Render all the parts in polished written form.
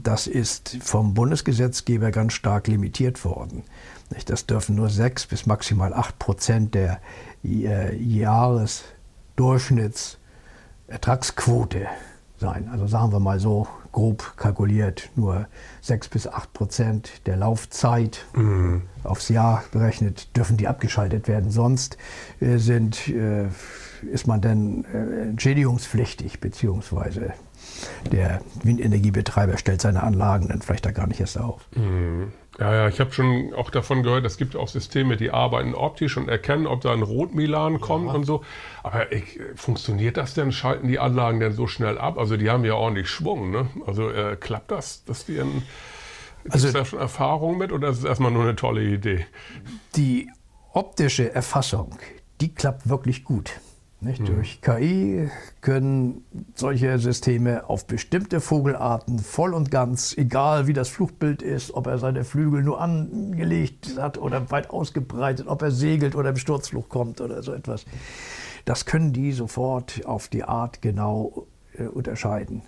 Das ist vom Bundesgesetzgeber ganz stark limitiert worden. Das dürfen nur 6 bis maximal 8% der Jahresdurchschnittsertragsquote sein. Also sagen wir mal so grob kalkuliert, nur 6 bis 8% der Laufzeit aufs Jahr berechnet, dürfen die abgeschaltet werden. Sonst ist man dann entschädigungspflichtig, beziehungsweise der Windenergiebetreiber stellt seine Anlagen dann vielleicht da gar nicht erst auf. Ja, ich habe schon auch davon gehört, es gibt auch Systeme, die arbeiten optisch und erkennen, ob da ein Rotmilan kommt und so. Aber funktioniert das denn? Schalten die Anlagen denn so schnell ab? Also die haben ja ordentlich Schwung, ne? Also klappt das? Ist da schon Erfahrung mit oder ist es erstmal nur eine tolle Idee? Die optische Erfassung, die klappt wirklich gut. Nicht? Durch KI können solche Systeme auf bestimmte Vogelarten voll und ganz, egal wie das Flugbild ist, ob er seine Flügel nur angelegt hat oder weit ausgebreitet, ob er segelt oder im Sturzflug kommt oder so etwas, das können die sofort auf die Art genau unterscheiden.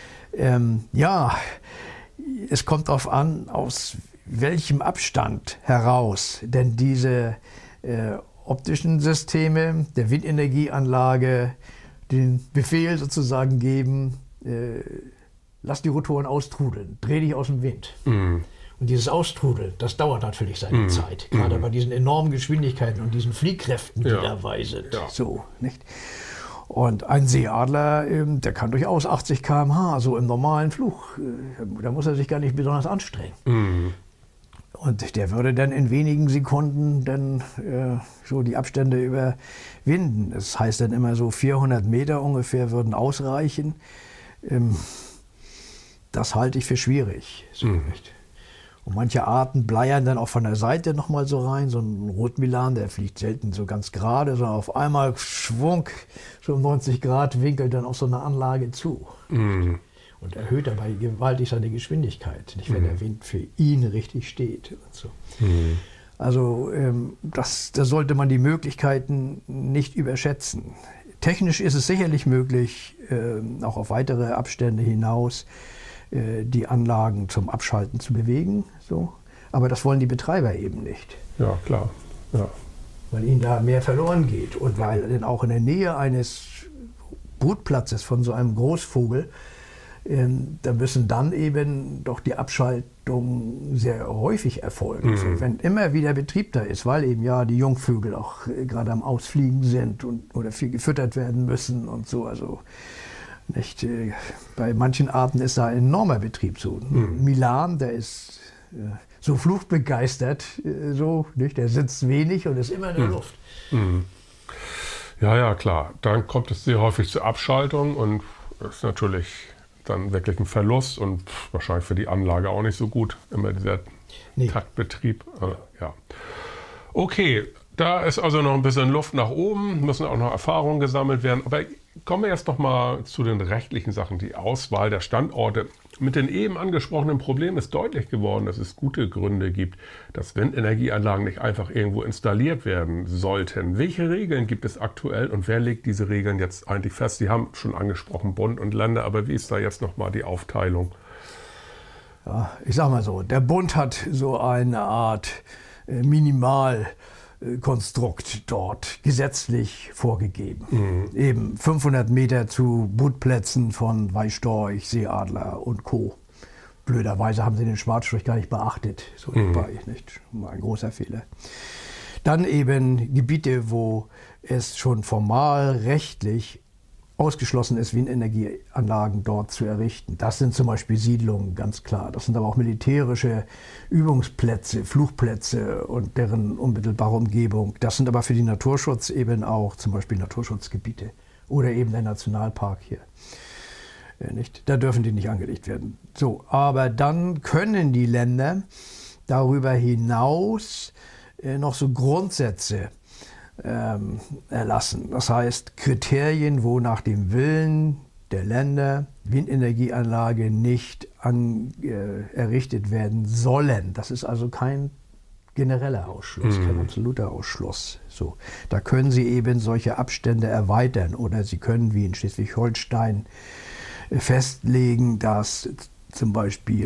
Es kommt darauf an, aus welchem Abstand heraus denn diese optischen Systeme der Windenergieanlage den Befehl sozusagen geben, lass die Rotoren austrudeln, dreh dich aus dem Wind. Und dieses Austrudeln, das dauert natürlich seine Zeit, gerade bei diesen enormen Geschwindigkeiten und diesen Fliehkräften, die dabei sind. Ja. So, nicht? Und ein Seeadler, der kann durchaus 80 km/h, so im normalen Flug, da muss er sich gar nicht besonders anstrengen. Und der würde dann in wenigen Sekunden dann so die Abstände überwinden. Das heißt dann immer so 400 Meter ungefähr würden ausreichen. Das halte ich für schwierig. So, nicht? Und manche Arten bleiern dann auch von der Seite nochmal so rein. So ein Rotmilan, der fliegt selten so ganz gerade, sondern auf einmal Schwung, so 90 Grad Winkel dann auf so eine Anlage zu. Und erhöht dabei gewaltig seine Geschwindigkeit, nicht, wenn der Wind für ihn richtig steht. Und so. Also da sollte man die Möglichkeiten nicht überschätzen. Technisch ist es sicherlich möglich, auch auf weitere Abstände hinaus die Anlagen zum Abschalten zu bewegen. So. Aber das wollen die Betreiber eben nicht. Ja, klar. Ja. Weil ihnen da mehr verloren geht und weil dann auch in der Nähe eines Brutplatzes von so einem Großvogel da müssen dann eben doch die Abschaltungen sehr häufig erfolgen. So, wenn immer wieder Betrieb da ist, weil eben die Jungvögel auch gerade am Ausfliegen sind oder viel gefüttert werden müssen und so. Also nicht, bei manchen Arten ist da ein enormer Betrieb so. Milan, der ist so fluchtbegeistert, so, nicht? Der sitzt wenig und ist immer in der Luft. Ja, klar. Dann kommt es sehr häufig zur Abschaltung und das ist natürlich dann wirklich ein Verlust und wahrscheinlich für die Anlage auch nicht so gut, immer dieser Taktbetrieb. Ja. Okay, da ist also noch ein bisschen Luft nach oben, müssen auch noch Erfahrungen gesammelt werden. Aber kommen wir jetzt noch mal zu den rechtlichen Sachen, die Auswahl der Standorte. Mit den eben angesprochenen Problemen ist deutlich geworden, dass es gute Gründe gibt, dass Windenergieanlagen nicht einfach irgendwo installiert werden sollten. Welche Regeln gibt es aktuell und wer legt diese Regeln jetzt eigentlich fest? Sie haben schon angesprochen, Bund und Länder, aber wie ist da jetzt nochmal die Aufteilung? Ja, ich sag mal so, der Bund hat so eine Art Minimalkonstrukt dort gesetzlich vorgegeben. Eben 500 Meter zu Brutplätzen von Weißstorch, Seeadler und Co. Blöderweise haben sie den Schwarzstorch gar nicht beachtet. So dabei, nicht? Ein großer Fehler. Dann eben Gebiete, wo es schon formal rechtlich ausgeschlossen ist, Windenergieanlagen dort zu errichten. Das sind zum Beispiel Siedlungen, ganz klar. Das sind aber auch militärische Übungsplätze, Flugplätze und deren unmittelbare Umgebung. Das sind aber für den Naturschutz eben auch zum Beispiel Naturschutzgebiete oder eben der Nationalpark hier. Nicht? Da dürfen die nicht angelegt werden. So, aber dann können die Länder darüber hinaus noch so Grundsätze erlassen. Das heißt Kriterien, wo nach dem Willen der Länder Windenergieanlage nicht errichtet werden sollen. Das ist also kein genereller Ausschluss, kein absoluter Ausschluss. So, da können Sie eben solche Abstände erweitern oder Sie können wie in Schleswig-Holstein festlegen, dass zum Beispiel